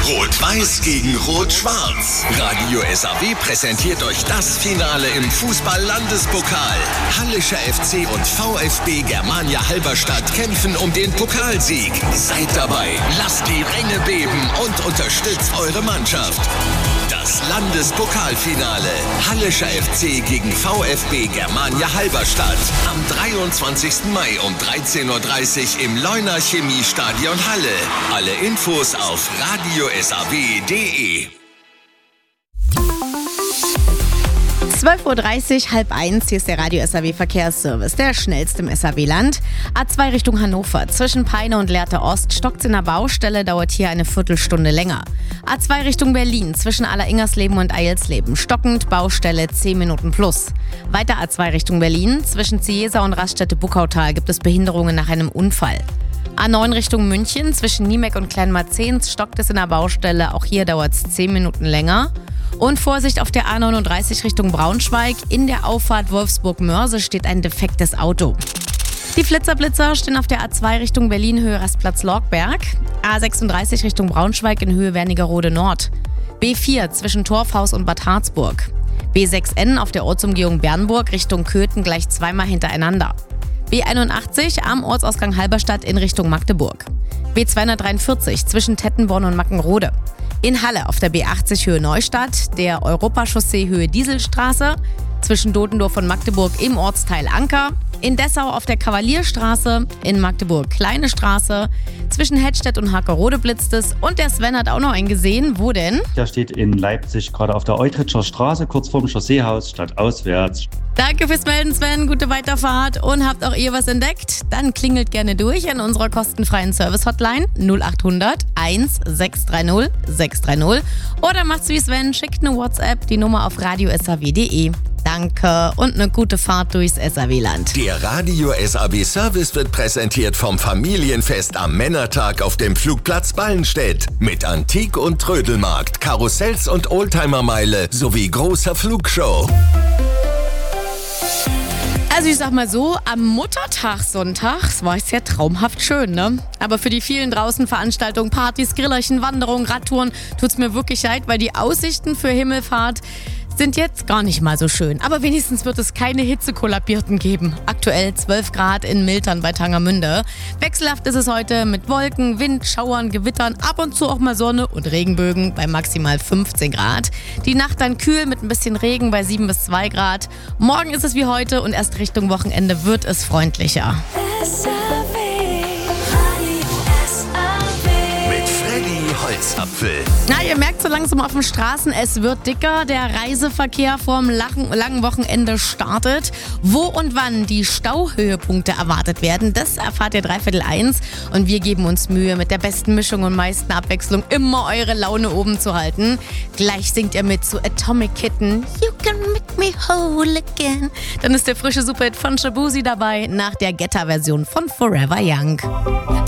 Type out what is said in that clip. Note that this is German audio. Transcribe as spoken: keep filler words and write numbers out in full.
Rot-Weiß gegen Rot-Schwarz. Radio S A W präsentiert euch das Finale im Fußball-Landespokal. Hallischer F C und VfB Germania Halberstadt kämpfen um den Pokalsieg. Seid dabei, lasst die Ränge beben und unterstützt eure Mannschaft. Das Landespokalfinale. Hallischer F C gegen VfB Germania Halberstadt. Am dreiundzwanzigsten Mai um dreizehn Uhr dreißig im Leuner Chemiestadion Halle. Alle Infos auf radio s a w punkt d e. zwölf Uhr dreißig, halb eins, hier ist der Radio S A W Verkehrsservice, der schnellste im S A W-Land. A zwei Richtung Hannover, zwischen Peine und Lehrte Ost, stockt's in der Baustelle, dauert hier eine Viertelstunde länger. A zwei Richtung Berlin, zwischen Alleringersleben und Eilsleben, stockend, Baustelle zehn Minuten plus. Weiter A zwei Richtung Berlin, zwischen Ziesa und Raststätte-Buckautal gibt es Behinderungen nach einem Unfall. A neun Richtung München, zwischen Niemek und Kleinmarzehns stockt es in der Baustelle, auch hier dauert es zehn Minuten länger. Und Vorsicht auf der A neununddreißig Richtung Braunschweig, in der Auffahrt Wolfsburg-Mörse steht ein defektes Auto. Die Flitzerblitzer stehen auf der A zwei Richtung Berlin, Höhe Rastplatz Lorgberg, A sechsunddreißig Richtung Braunschweig in Höhe Wernigerode Nord, B vier zwischen Torfhaus und Bad Harzburg, B sechs N auf der Ortsumgehung Bernburg Richtung Köthen gleich zweimal hintereinander, B einundachtzig am Ortsausgang Halberstadt in Richtung Magdeburg, B zweihundertdreiundvierzig zwischen Tettenborn und Mackenrode, in Halle auf der B achtzig Höhe Neustadt, der Europachaussee Höhe Dieselstraße, zwischen Dodendorf und Magdeburg im Ortsteil Anker, in Dessau auf der Kavalierstraße, in Magdeburg Kleine Straße, zwischen Hettstedt und Hakerode blitzt es und der Sven hat auch noch einen gesehen. Wo denn? Der steht in Leipzig gerade auf der Eutritscher Straße, kurz vorm Chausseehaus, stadtauswärts. Danke fürs Melden, Sven. Gute Weiterfahrt. Und habt auch ihr was entdeckt? Dann klingelt gerne durch an unserer kostenfreien Service-Hotline null acht hundert eins sechs drei null sechs drei null oder macht's wie Sven, schickt eine WhatsApp, die Nummer auf radio s a w punkt d e. Danke und eine gute Fahrt durchs S A W-Land. Der Radio S A W-Service wird präsentiert vom Familienfest am Männertag auf dem Flugplatz Ballenstedt. Mit Antik- und Trödelmarkt, Karussells und Oldtimermeile sowie großer Flugshow. Also ich sag mal so, am Muttertag sonntags war es ja traumhaft schön, ne? Aber für die vielen draußen Veranstaltungen, Partys, Grillerchen, Wanderungen, Radtouren tut's mir wirklich leid, weil die Aussichten für Himmelfahrt sind jetzt gar nicht mal so schön. Aber wenigstens wird es keine Hitzekollabierten geben. Aktuell zwölf Grad in Miltern bei Tangermünde. Wechselhaft ist es heute mit Wolken, Wind, Schauern, Gewittern, ab und zu auch mal Sonne und Regenbögen bei maximal fünfzehn Grad. Die Nacht dann kühl mit ein bisschen Regen bei sieben bis zwei Grad. Morgen ist es wie heute und erst Richtung Wochenende wird es freundlicher. Holzapfel. Na, ihr merkt so langsam auf den Straßen, es wird dicker. Der Reiseverkehr vorm langen, langen Wochenende startet. Wo und wann die Stauhöhepunkte erwartet werden, das erfahrt ihr dreiviertel eins. Und wir geben uns Mühe, mit der besten Mischung und meisten Abwechslung immer eure Laune oben zu halten. Gleich singt ihr mit zu Atomic Kitten. You can make me whole again. Dann ist der frische Superhit von Shabuzi dabei, nach der Getter-Version von Forever Young.